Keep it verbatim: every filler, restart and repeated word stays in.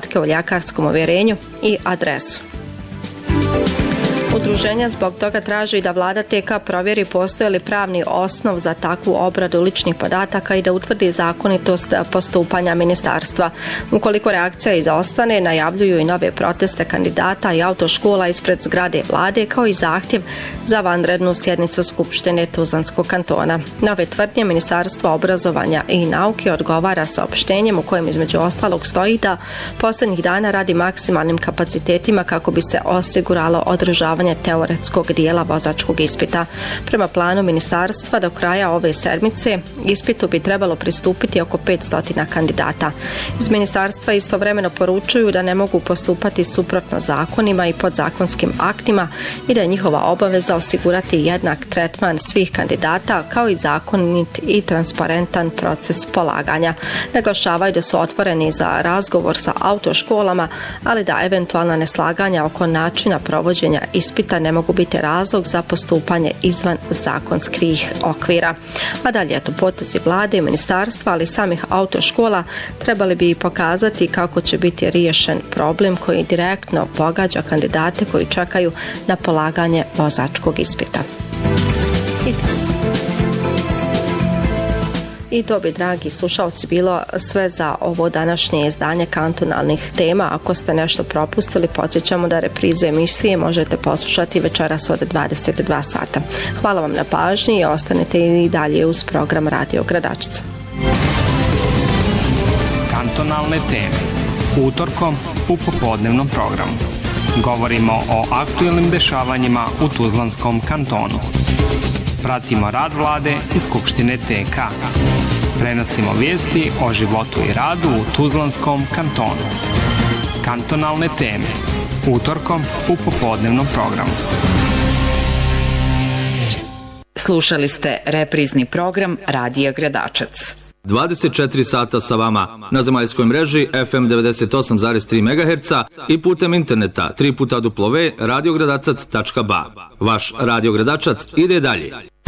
podatke o ljekarskom uvjerenju i adresu. Udruženja zbog toga traži da vlada T K provjeri postoji li pravni osnov za takvu obradu ličnih podataka i da utvrdi zakonitost postupanja ministarstva. Ukoliko reakcija izostane, najavljuju i nove proteste kandidata i autoškola ispred zgrade vlade, kao i zahtjev za vanrednu sjednicu Skupštine Tuzlanskog kantona. Na ove tvrdnje Ministarstvo obrazovanja i nauke odgovara saopštenjem u kojem između ostalog stoji da posljednjih dana radi maksimalnim kapacitetima kako bi se osiguralo održavanje teoretskog dijela vozačkog ispita. Prema planu ministarstva do kraja ove sedmice ispitu bi trebalo pristupiti oko petsto kandidata. Iz ministarstva istovremeno poručuju da ne mogu postupati suprotno zakonima i podzakonskim aktima i da je njihova obaveza osigurati jednak tretman svih kandidata kao i zakonit i transparentan proces polaganja. Naglašavaju da su otvoreni za razgovor sa autoškolama, ali da eventualna neslaganja oko načina provođenja ispita ne mogu biti razlog za postupanje izvan zakonskih okvira. A dalje, eto, potezi vlade i ministarstva, ali samih autoškola trebali bi pokazati kako će biti riješen problem koji direktno pogađa kandidate koji čekaju na polaganje vozačkog ispita. I I to bi, dragi slušalci, bilo sve za ovo današnje izdanje kantonalnih tema. Ako ste nešto propustili, podsjećamo da reprizu emisije možete poslušati večeras od dvadeset dva sata. Hvala vam na pažnji i ostanite i dalje uz program Radio Gradačca. Kantonalne teme. Utorkom u popodnevnom programu. Govorimo o aktuelnim dešavanjima u Tuzlanskom kantonu. Pratimo rad vlade i Skupštine T K. Prenosimo vijesti o životu i radu u Tuzlanskom kantonu. Kantonalne teme. Utorkom u popodnevnom programu. Slušali ste reprizni program Radija Gradačac. dvadeset četiri sata sa vama na zemaljskoj mreži F M devedeset osam zarez tri megaherca i putem interneta tri puta w radio gradacac tačka ba. Vaš Radio Gradačac ide dalje.